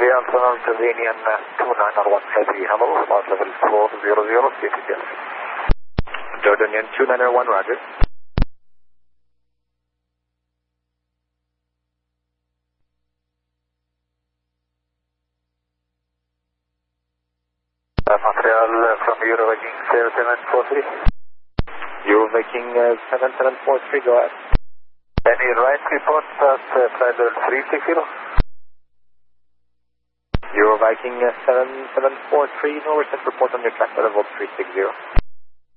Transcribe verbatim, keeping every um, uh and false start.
Alpha Tanzanian uh, two nine one heavy, hello, flight level four zero zero, C T T L. Jordanian two nine one, roger. Uh, Montreal uh, from Euro Viking seven seven four three. Euro Viking uh, seven seven four three, go ahead. Any right report at uh, flight level three six zero? Euro Viking uh, seven seven four three, no recent report on your track level three six zero.